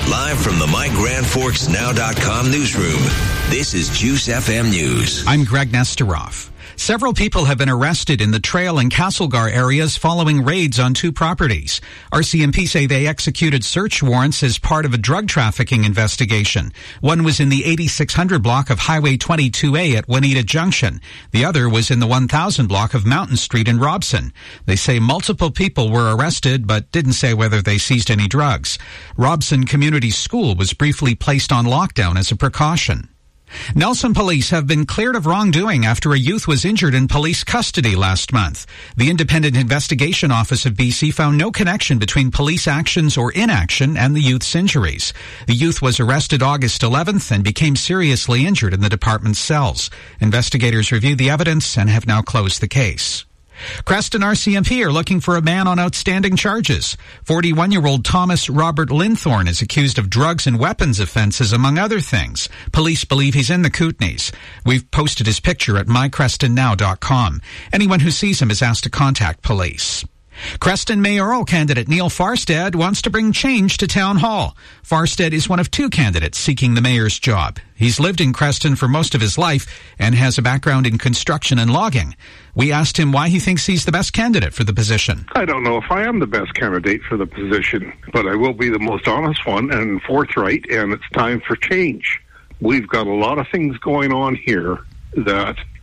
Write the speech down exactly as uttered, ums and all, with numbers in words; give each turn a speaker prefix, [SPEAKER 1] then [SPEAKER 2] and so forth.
[SPEAKER 1] Live from the My Grand Forks Now dot com newsroom, this is Juice F M News.
[SPEAKER 2] I'm Greg Nesteroff. Several people have been arrested in the Trail and Castlegar areas following raids on two properties. R C M P say they executed search warrants as part of a drug trafficking investigation. One was in the eighty-six hundred block of Highway twenty-two A at Juanita Junction. The other was in the one thousand block of Mountain Street in Robson. They say multiple people were arrested, but didn't say whether they seized any drugs. Robson Community School was briefly placed on lockdown as a precaution. Nelson police have been cleared of wrongdoing after a youth was injured in police custody last month. The Independent Investigation Office of B C found no connection between police actions or inaction and the youth's injuries. The youth was arrested August eleventh and became seriously injured in the department's cells. Investigators reviewed the evidence and have now closed the case. Creston R C M P are looking for a man on outstanding charges. forty-one-year-old Thomas Robert Linthorne is accused of drugs and weapons offenses, among other things. Police believe he's in the Kootenays. We've posted his picture at my creston now dot com. Anyone who sees him is asked to contact police. Creston mayoral candidate Neil Farstead wants to bring change to Town Hall. Farstead is one of two candidates seeking the mayor's job. He's lived in Creston for most of his life and has a background in construction and logging. We asked him why he thinks he's the best candidate for the position.
[SPEAKER 3] I don't know if I am the best candidate for the position, but I will be the most honest one and forthright, and it's time for change. We've got a lot of things going on here that